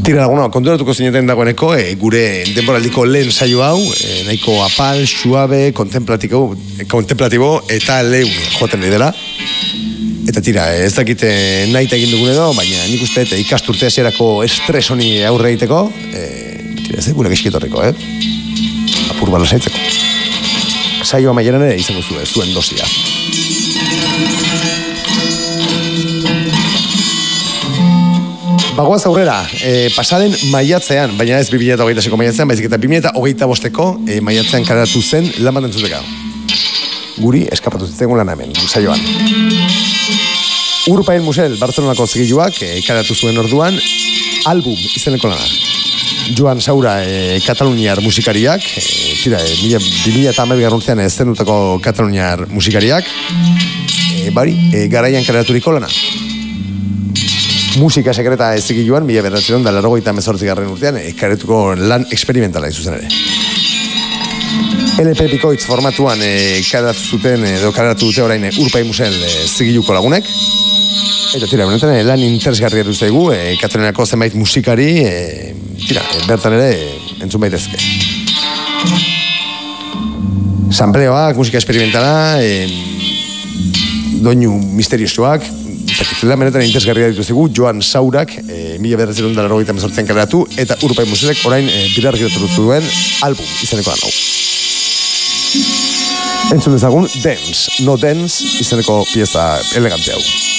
Tira laguna, konturatuko zineten dagoeneko, gure denboraldiko lehen saio hau, nahiko apal, suabe, kontemplatibo eta leun joaten nahi dela. Eta tira, ez dakite nahi egin dugun edo, baina nik uste ikasturte hasierako estres honi aurre egiteko, tira, ez gure gizkietorriko, apur bala zaitzeko. Saio amaieran ere izango zuen dosia. Bagoaz aurrera, pasaden maiatzean, baina ez 2026ko maiatzean, baizik eta 2025ko maiatzean kaleratu zen lan bat entzuteka. Guri eskapatu zitzengun lan hemen, saioan. Urpain Musel, Bartzelonako zigiluak kaleratu zuen orduan, album izeneko lana. Joan Saura, kataluniar musikariak, tira, 2011 urtean zenutako kataluniar musikariak, garaian kaleraturiko lana. Musika sekreta ezigiluan, 1988 urtean, karetuko lan eksperimentala izuzen ere. LP Bikoitz formatuan kaleratu dute orain Urpain Musel zigiluko lagunek. Eta tira, benetan lan interesgarria dut zaigu, Kataluniako zenbait musikari, bertan ere entzun baitezke. Sampleoak, musika eksperimentala, doinu misteriosuak, lan benetan interesgarria dituzigu, Joan Saurak, 1988an kaleratu, eta Urpain Muselek orain birargiratu duen album izeneko hau. Entzun dezagun, Dance, No Dance, izeneko pieza elegante hau.